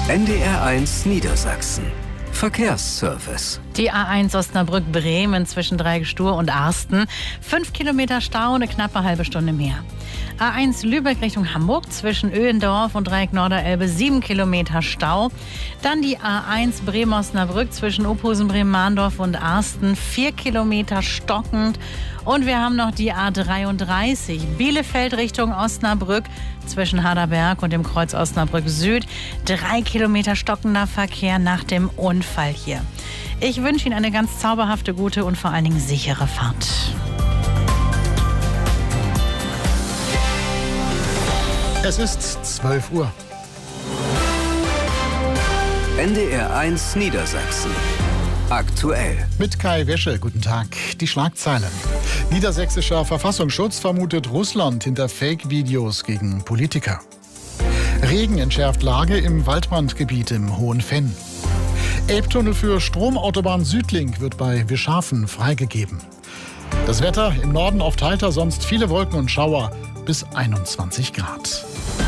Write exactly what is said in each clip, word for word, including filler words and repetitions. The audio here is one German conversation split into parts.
N D R eins Niedersachsen. Verkehrsservice. Die A eins Osnabrück-Bremen zwischen Dreigestur und Arsten. Fünf Kilometer Stau, eine knappe halbe Stunde mehr. A eins Lübeck Richtung Hamburg zwischen Öhendorf und Dreieck Norderelbe. Sieben Kilometer Stau. Dann die A eins Bremen-Osnabrück zwischen Ophusen, Bremen-Mahndorf und Arsten. Vier Kilometer stockend. Und wir haben noch die A dreiunddreißig Bielefeld Richtung Osnabrück zwischen Harderberg und dem Kreuz Osnabrück Süd. Drei Kilometer stockender Verkehr nach dem Unfall hier. Ich wünsche Ihnen eine ganz zauberhafte, gute und vor allen Dingen sichere Fahrt. Es ist zwölf Uhr. N D R eins Niedersachsen. Aktuell. Mit Kai Wäsche, guten Tag. Die Schlagzeilen. Niedersächsischer Verfassungsschutz vermutet Russland hinter Fake-Videos gegen Politiker. Regen entschärft Lage im Waldbrandgebiet im Hohenfenn. Elbtunnel für Stromautobahn Südlink wird bei Wischhafen freigegeben. Das Wetter im Norden oft heiter, sonst viele Wolken und Schauer bis einundzwanzig Grad.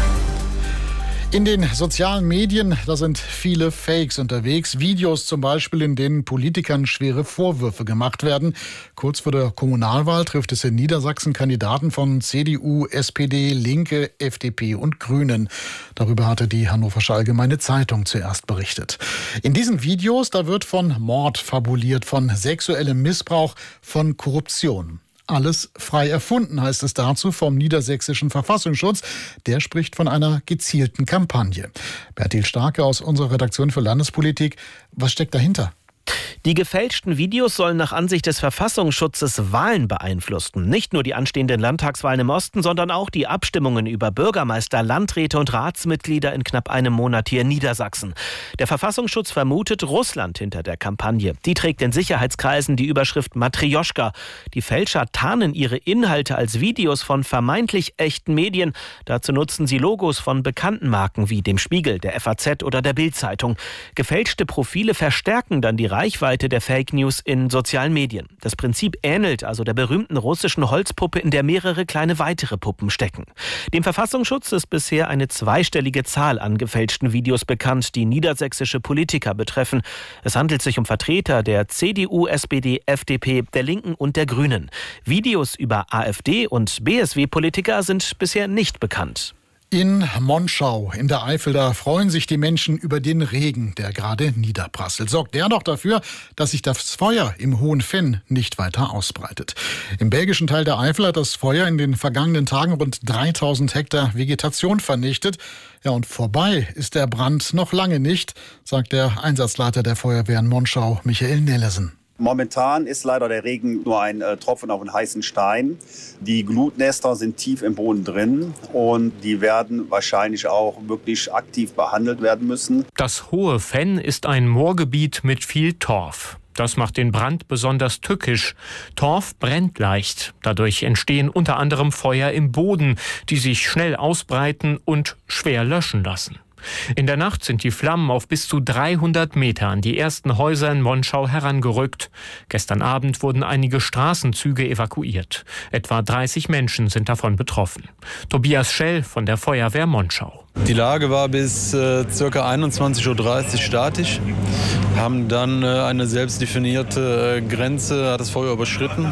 In den sozialen Medien, da sind viele Fakes unterwegs. Videos zum Beispiel, in denen Politikern schwere Vorwürfe gemacht werden. Kurz vor der Kommunalwahl trifft es in Niedersachsen Kandidaten von C D U, S P D, Linke, F D P und Grünen. Darüber hatte die Hannoversche Allgemeine Zeitung zuerst berichtet. In diesen Videos, da wird von Mord fabuliert, von sexuellem Missbrauch, von Korruption. Alles frei erfunden, heißt es dazu vom niedersächsischen Verfassungsschutz. Der spricht von einer gezielten Kampagne. Bertil Starke aus unserer Redaktion für Landespolitik. Was steckt dahinter? Die gefälschten Videos sollen nach Ansicht des Verfassungsschutzes Wahlen beeinflussen. Nicht nur die anstehenden Landtagswahlen im Osten, sondern auch die Abstimmungen über Bürgermeister, Landräte und Ratsmitglieder in knapp einem Monat hier in Niedersachsen. Der Verfassungsschutz vermutet Russland hinter der Kampagne. Die trägt in Sicherheitskreisen die Überschrift Matrjoschka. Die Fälscher tarnen ihre Inhalte als Videos von vermeintlich echten Medien. Dazu nutzen sie Logos von bekannten Marken wie dem Spiegel, der F A Z oder der Bild-Zeitung. Gefälschte Profile verstärken dann die Reichweite der Fake News in sozialen Medien. Das Prinzip ähnelt also der berühmten russischen Holzpuppe, in der mehrere kleine weitere Puppen stecken. Dem Verfassungsschutz ist bisher eine zweistellige Zahl an gefälschten Videos bekannt, die niedersächsische Politiker betreffen. Es handelt sich um Vertreter der C D U, S P D, F D P, der Linken und der Grünen. Videos über AfD und B S W-Politiker sind bisher nicht bekannt. In Monschau in der Eifel, da freuen sich die Menschen über den Regen, der gerade niederprasselt. Sorgt der doch dafür, dass sich das Feuer im Hohenfenn nicht weiter ausbreitet. Im belgischen Teil der Eifel hat das Feuer in den vergangenen Tagen rund dreitausend Hektar Vegetation vernichtet. Ja, und vorbei ist der Brand noch lange nicht, sagt der Einsatzleiter der Feuerwehr in Monschau, Michael Nellesen. Momentan ist leider der Regen nur ein äh, Tropfen auf einen heißen Stein. Die Glutnester sind tief im Boden drin und die werden wahrscheinlich auch wirklich aktiv behandelt werden müssen. Das Hohenfenn ist ein Moorgebiet mit viel Torf. Das macht den Brand besonders tückisch. Torf brennt leicht. Dadurch entstehen unter anderem Feuer im Boden, die sich schnell ausbreiten und schwer löschen lassen. In der Nacht sind die Flammen auf bis zu dreihundert Meter an die ersten Häuser in Monschau herangerückt. Gestern Abend wurden einige Straßenzüge evakuiert. Etwa dreißig Menschen sind davon betroffen. Tobias Schell von der Feuerwehr Monschau. Die Lage war bis äh, ca. einundzwanzig Uhr dreißig statisch. Haben dann äh, eine selbst definierte äh, Grenze, hat das Feuer überschritten.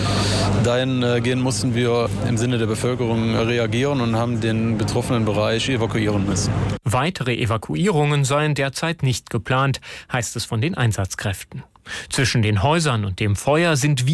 Dahingehend äh, mussten wir im Sinne der Bevölkerung reagieren und haben den betroffenen Bereich evakuieren müssen. Weitere Evakuierungen seien derzeit nicht geplant, heißt es von den Einsatzkräften. Zwischen den Häusern und dem Feuer sind